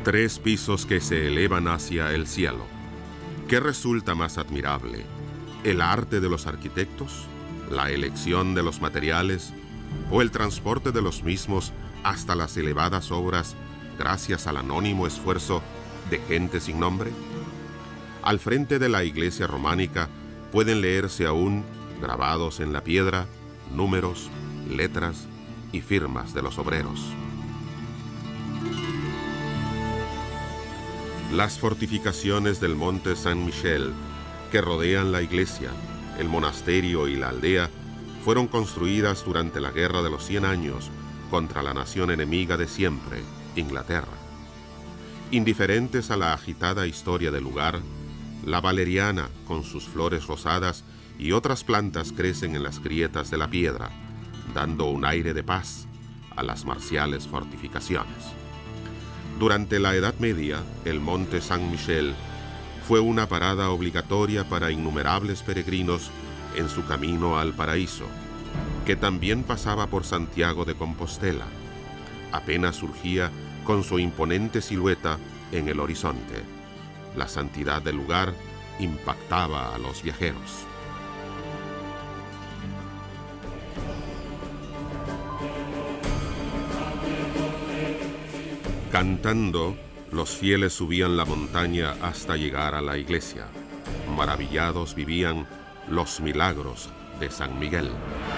3 pisos que se elevan hacia el cielo. ¿Qué resulta más admirable? ¿El arte de los arquitectos? ¿La elección de los materiales? ¿O el transporte de los mismos hasta las elevadas obras gracias al anónimo esfuerzo de gente sin nombre? Al frente de la iglesia románica pueden leerse aún, grabados en la piedra, números, letras y firmas de los obreros. Las fortificaciones del monte Saint-Michel, que rodean la iglesia, el monasterio y la aldea, fueron construidas durante la Guerra de los 100 años contra la nación enemiga de siempre, Inglaterra. Indiferentes a la agitada historia del lugar, la valeriana, con sus flores rosadas, y otras plantas crecen en las grietas de la piedra, dando un aire de paz a las marciales fortificaciones. Durante la Edad Media, el monte Saint-Michel fue una parada obligatoria para innumerables peregrinos en su camino al paraíso, que también pasaba por Santiago de Compostela. Apenas surgía con su imponente silueta en el horizonte. La santidad del lugar impactaba a los viajeros. Cantando, los fieles subían la montaña hasta llegar a la iglesia. Maravillados vivían los milagros de San Miguel.